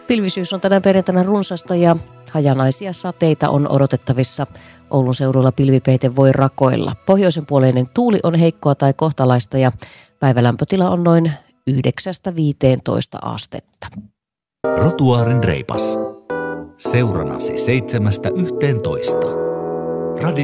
Pilvisyys on tänään perjantaina runsasta ja hajanaisia sateita on odotettavissa. Oulun seudulla pilvipeite voi rakoilla. Pohjoisen puoleinen tuuli on heikkoa tai kohtalaista ja päivälämpötila on noin 9-15 astetta. Rotuaarin reipas. Seuranasi 7–11.